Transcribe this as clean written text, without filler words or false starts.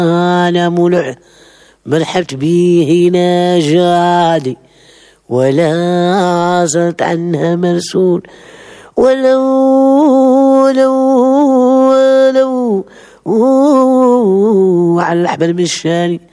أنا ملع مرحبت به هنا جادي، ولا عزلت عنها مرسول، ولو ولو ولو على الأحبال مشاني